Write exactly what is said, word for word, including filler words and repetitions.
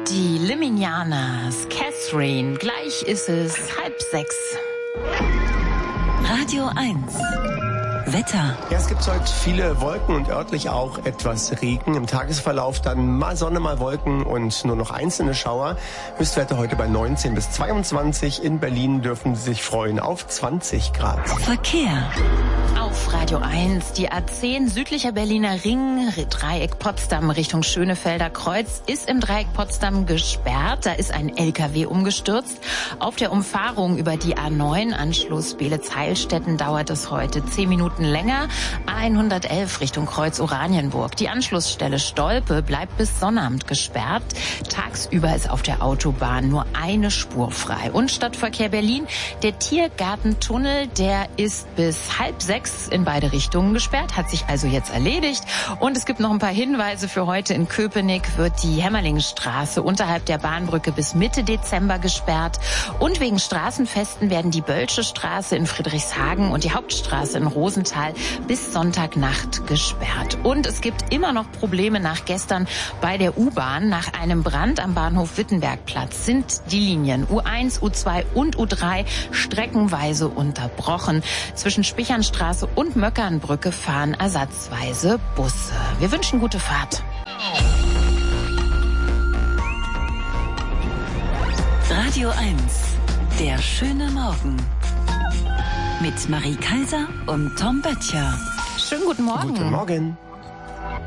Die Liminianas, Catherine, gleich ist es halb sechs. Radio eins. Wetter. Ja, es gibt heute viele Wolken und örtlich auch etwas Regen. Im Tagesverlauf dann mal Sonne, mal Wolken und nur noch einzelne Schauer. Höchstwerte heute bei neunzehn bis zweiundzwanzig. In Berlin dürfen Sie sich freuen auf zwanzig Grad. Verkehr. Auf Radio eins, die A zehn südlicher Berliner Ring, Dreieck Potsdam Richtung Schönefelder Kreuz, ist im Dreieck Potsdam gesperrt. Da ist ein L K W umgestürzt. Auf der Umfahrung über die A neun, Anschluss Beelitz-Heilstätten, dauert es heute zehn Minuten länger. A hundertelf Richtung Kreuz Oranienburg. Die Anschlussstelle Stolpe bleibt bis Sonnabend gesperrt. Tagsüber ist auf der Autobahn nur eine Spur frei. Und Stadtverkehr Berlin, der Tiergartentunnel, der ist bis halb sechs in beide Richtungen gesperrt, hat sich also jetzt erledigt. Und es gibt noch ein paar Hinweise für heute. In Köpenick wird die Hämmerlingstraße unterhalb der Bahnbrücke bis Mitte Dezember gesperrt. Und wegen Straßenfesten werden die Bölsche Straße in Friedrichshagen und die Hauptstraße in Rosenthal bis Sonntagnacht gesperrt. Und es gibt immer noch Probleme nach gestern bei der U-Bahn. Nach einem Brand am Bahnhof Wittenbergplatz sind die Linien U eins, U zwei und U drei streckenweise unterbrochen. Zwischen Spichernstraße und Möckernbrücke fahren ersatzweise Busse. Wir wünschen gute Fahrt. Radio eins. Der schöne Morgen. Mit Marie Kaiser und Tom Böttcher. Schönen guten Morgen. Guten Morgen.